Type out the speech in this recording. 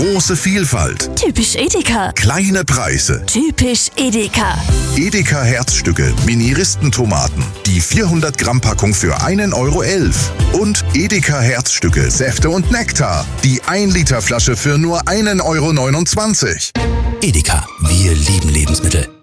Große Vielfalt. Typisch Edeka. Kleine Preise. Typisch Edeka. Edeka Herzstücke Mini-Ristentomaten. Die 400 Gramm Packung für 1,11 €. Und Edeka Herzstücke Säfte und Nektar. Die 1 Liter Flasche für nur 1,29 €. Edeka, wir lieben Lebensmittel.